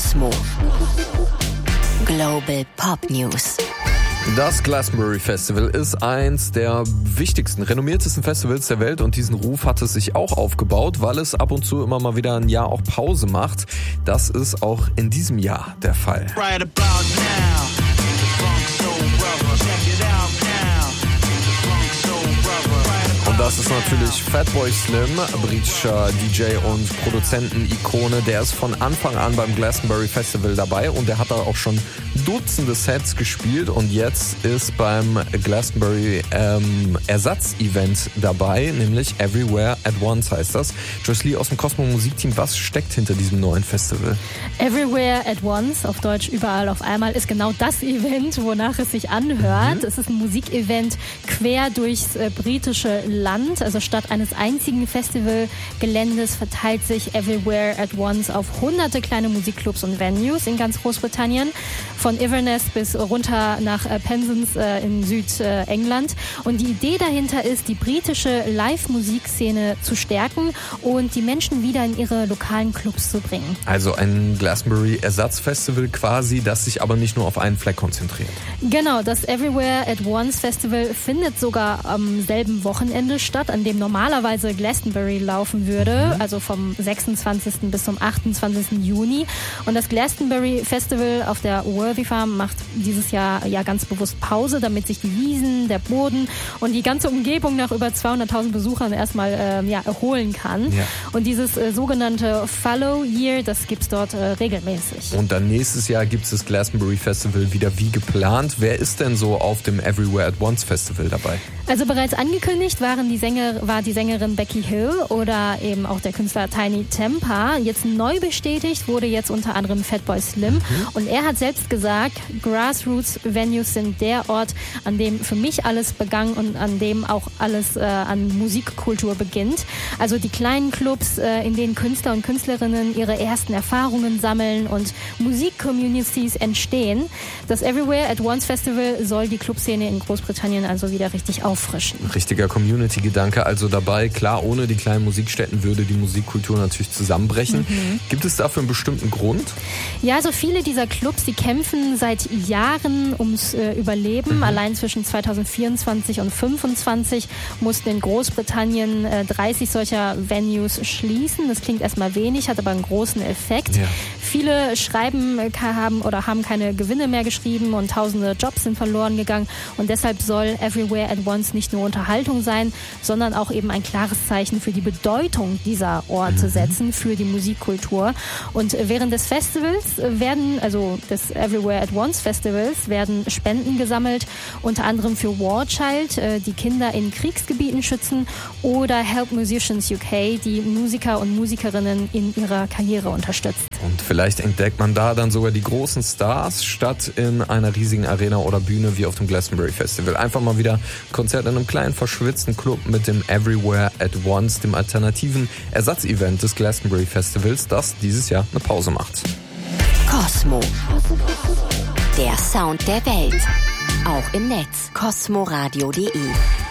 Cosmo. Global Pop News. Das Glastonbury Festival ist eins der wichtigsten, renommiertesten Festivals der Welt und diesen Ruf hat es sich auch aufgebaut, weil es ab und zu immer mal wieder ein Jahr auch Pause macht. Das ist auch in diesem Jahr der Fall. Right about now. Das ist natürlich Fatboy Slim, britischer DJ und Produzenten-Ikone. Der ist von Anfang an beim Glastonbury Festival dabei und der hat da auch schon Dutzende Sets gespielt und jetzt ist beim Glastonbury Ersatz-Event dabei, nämlich Everywhere at Once heißt das. Joyce Lee aus dem Cosmo Musikteam, was steckt hinter diesem neuen Festival? Everywhere at Once, auf Deutsch überall auf einmal, ist genau das Event, wonach es sich anhört. Es ist ein Musikevent quer durchs britische Land. Also statt eines einzigen Festivalgeländes verteilt sich Everywhere at Once auf hunderte kleine Musikclubs und Venues in ganz Großbritannien. Von Inverness bis runter nach Penzance in Südengland. Und die Idee dahinter ist, die britische Live-Musikszene zu stärken und die Menschen wieder in ihre lokalen Clubs zu bringen. Also ein Glastonbury-Ersatzfestival quasi, das sich aber nicht nur auf einen Fleck konzentriert. Genau, das Everywhere at Once Festival findet sogar am selben Wochenende statt, an dem normalerweise Glastonbury laufen würde, also vom 26. bis zum 28. Juni. Und das Glastonbury Festival auf der Worthy Farm macht dieses Jahr ja ganz bewusst Pause, damit sich die Wiesen, der Boden und die ganze Umgebung nach über 200.000 Besuchern erstmal erholen kann. Ja. Und dieses sogenannte Fallow Year, das gibt's dort regelmäßig. Und dann nächstes Jahr gibt's das Glastonbury Festival wieder wie geplant. Wer ist denn so auf dem Everywhere at Once Festival dabei? Also bereits angekündigt war die Sängerin Becky Hill oder eben auch der Künstler Tiny Tempa. Jetzt neu bestätigt wurde jetzt unter anderem Fatboy Slim. Und er hat selbst gesagt, Grassroots-Venues sind der Ort, an dem für mich alles begann und an dem auch alles an Musikkultur beginnt. Also die kleinen Clubs, in denen Künstler und Künstlerinnen ihre ersten Erfahrungen sammeln und Musikcommunities entstehen. Das Everywhere at Once Festival soll die Clubszene in Großbritannien also wieder richtig auffrischen. Richtiger Community-Gedanke also dabei. Klar, ohne die kleinen Musikstätten würde die Musikkultur natürlich zusammenbrechen. Gibt es dafür einen bestimmten Grund? Ja, also viele dieser Clubs, die kämpfen seit Jahren ums Überleben. Allein zwischen 2024 und 2025 mussten in Großbritannien 30 solcher Venues schließen. Das klingt erstmal wenig, hat aber einen großen Effekt. Ja. Viele haben keine Gewinne mehr geschrieben und tausende Jobs sind verloren gegangen. Und deshalb soll Everywhere at Once nicht nur Unterhaltung sein, sondern auch eben ein klares Zeichen für die Bedeutung dieser Orte setzen, für die Musikkultur. Und während des Festivals des Everywhere at Once Festivals werden Spenden gesammelt, unter anderem für War Child, die Kinder in Kriegsgebieten schützen, oder Help Musicians UK, die Musiker und Musikerinnen in ihrer Karriere unterstützt. Und vielleicht entdeckt man da dann sogar die großen Stars statt in einer riesigen Arena oder Bühne wie auf dem Glastonbury Festival. Einfach mal wieder Konzert in einem kleinen verschwitzten Club mit dem Everywhere at Once, dem alternativen Ersatzevent des Glastonbury Festivals, das dieses Jahr eine Pause macht. Cosmo. Der Sound der Welt. Auch im Netz. cosmoradio.de